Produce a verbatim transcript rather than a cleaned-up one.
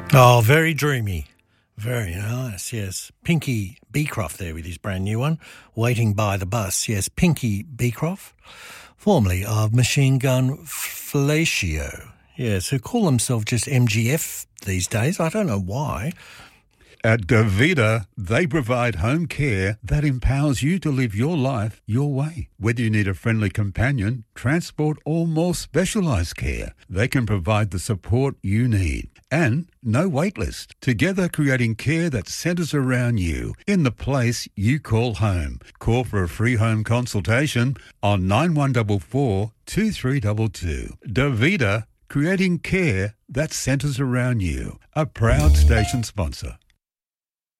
Oh, very dreamy. Very nice, yes. Pinky Beecroft there with his brand new one, Waiting by the Bus. Yes, Pinky Beecroft, formerly of Machine Gun Fellatio. Yes, who call themselves just M G F these days. I don't know why. At Davida, they provide home care that empowers you to live your life your way. Whether you need a friendly companion, transport, or more specialised care, they can provide the support you need. And no wait list. Together creating care that centres around you in the place you call home. Call for a free home consultation on nine one four four, two three two two. Davida, creating care that centres around you. A proud station sponsor.